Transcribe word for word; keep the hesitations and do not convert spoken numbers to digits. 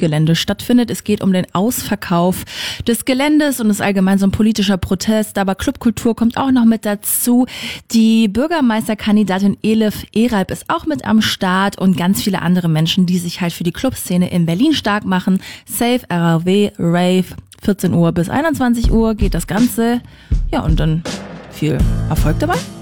Schulgelände stattfindet. Es geht um den Ausverkauf des Geländes und ist allgemein so ein politischer Protest. Aber Clubkultur kommt auch noch mit dazu. Die Bürgermeisterkandidatin Elif Eralp ist auch mit am Start und ganz viele andere Menschen, die sich halt für die Clubszene in Berlin stark machen. Safe, R A W, Rave, vierzehn Uhr bis einundzwanzig Uhr geht das Ganze. Ja, und dann viel Erfolg dabei.